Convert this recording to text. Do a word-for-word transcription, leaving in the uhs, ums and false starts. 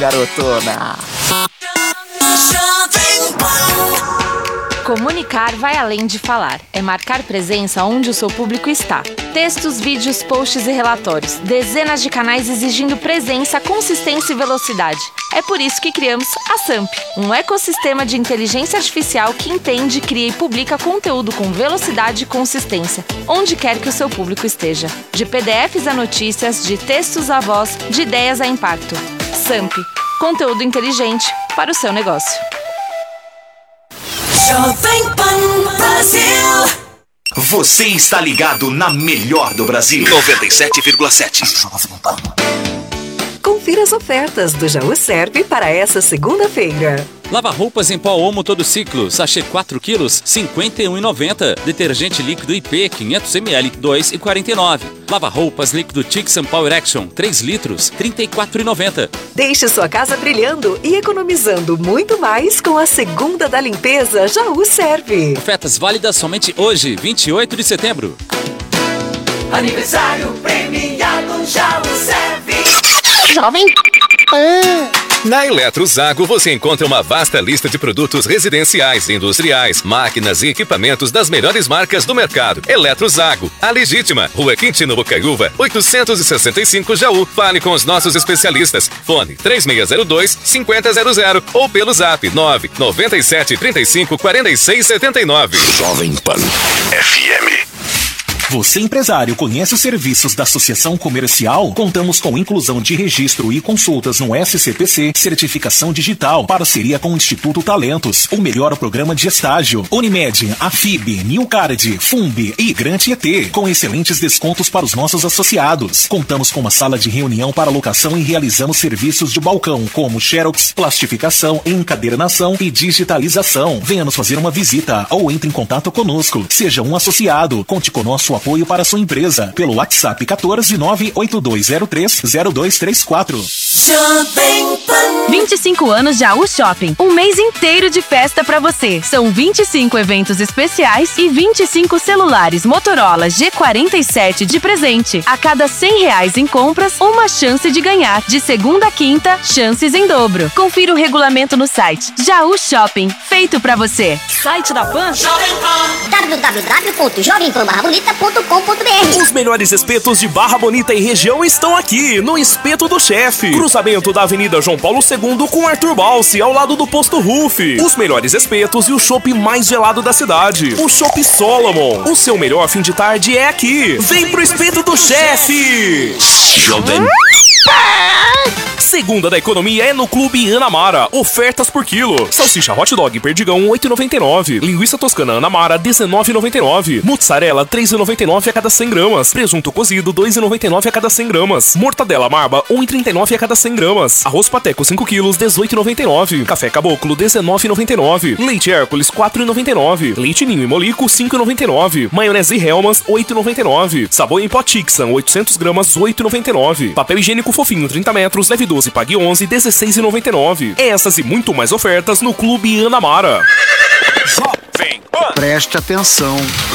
garotona. Comunicar vai além de falar. É marcar presença onde o seu público está. Textos, vídeos, posts e relatórios. Dezenas de canais exigindo presença, consistência e velocidade. É por isso que criamos a Samp, um ecossistema de inteligência artificial que entende, cria e publica conteúdo com velocidade e consistência, onde quer que o seu público esteja. De P D Fs a notícias, de textos a voz, de ideias a impacto. Samp, conteúdo inteligente para o seu negócio. Jovem Pan Brasil. Você está ligado na melhor do Brasil. noventa e sete vírgula sete. Confira as ofertas do Jaú Serve para essa segunda-feira. Lava-roupas em pó Omo todo ciclo, sachê quatro quilos, cinquenta e um reais e noventa centavos. Detergente líquido I P, quinhentos mililitros, dois reais e quarenta e nove centavos. Lava-roupas líquido Tixan Power Action, três litros, trinta e quatro reais e noventa centavos. Deixe sua casa brilhando e economizando muito mais com a segunda da limpeza Jaú Serve. Ofertas válidas somente hoje, vinte e oito de setembro. Aniversário premiado Jaú Serve. Jovem Pan. Na Eletrozago você encontra uma vasta lista de produtos residenciais, industriais, máquinas e equipamentos das melhores marcas do mercado. Eletrozago, a legítima, Rua Quintino Bocaiúva, oitocentos e sessenta e cinco Jaú. Fale com os nossos especialistas. Fone três seis zero dois, cinco zero zero zero ou pelo zap nove nove sete, três cinco, quatro seis sete nove. Jovem Pan F M. Você, empresário, conhece os serviços da Associação Comercial? Contamos com inclusão de registro e consultas no S C P C, certificação digital, parceria com o Instituto Talentos, o melhor programa de estágio, Unimed, Afib, Newcard, Fumb e Grant E T, com excelentes descontos para os nossos associados. Contamos com uma sala de reunião para locação e realizamos serviços de balcão, como xerox, plastificação, encadernação e digitalização. Venha nos fazer uma visita ou entre em contato conosco. Seja um associado. Conte com nosso apoio para sua empresa pelo WhatsApp quatorze, nove oito dois zero três, zero dois três quatro. vinte e cinco anos Jaú Shopping. Um mês inteiro de festa pra você. São vinte e cinco eventos especiais e vinte e cinco celulares Motorola G quarenta e sete de presente. A cada cem reais em compras, uma chance de ganhar. De segunda a quinta, chances em dobro. Confira o regulamento no site. Jaú Shopping. Feito pra você. Site da Pan? w w w ponto jovem pan barra bonita ponto com ponto b r. Os melhores espetos de Barra Bonita e região estão aqui, no Espeto do Chefe. Cruzamento da Avenida João Paulo segundo com Arthur Balsi, ao lado do Posto Ruf. Os melhores espetos e o chopp mais gelado da cidade. O Chopp Solomon. O seu melhor fim de tarde é aqui. Vem pro Espeto do Chefe. Jovem Segunda da economia é no Clube Anamara. Ofertas por quilo. Salsicha hot dog Perdigão oito reais e noventa e nove centavos. Linguiça toscana Anamara dezenove reais e noventa e nove centavos. Mussarela três reais e noventa e nove centavos a cada cem gramas. Presunto cozido dois reais e noventa e nove centavos a cada cem gramas. Mortadela Marba um real e trinta e nove centavos a cada cem gramas. Arroz Pateco cinco quilos dezoito reais e noventa e nove centavos. Café Caboclo dezenove reais e noventa e nove centavos. Leite Hércules quatro reais e noventa e nove centavos. Leite Ninho e Molico cinco reais e noventa e nove centavos. Maionese Hellmann's oito reais e noventa e nove centavos. Sabor em pó Tixan oitocentos gramas oito reais e noventa e nove centavos. Papel higiênico fofinho trinta metros, leve doze, pague onze, dezesseis reais e noventa e nove centavos. Essas e muito mais ofertas no Clube Anamara. Preste atenção.